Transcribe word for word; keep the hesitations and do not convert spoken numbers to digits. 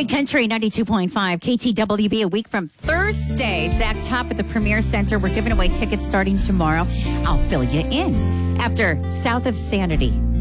High Country ninety-two point five, K T W B, a week from Thursday. Zach Top at the Premier Center. We're giving away tickets starting tomorrow. I'll fill you in after South of Sanity.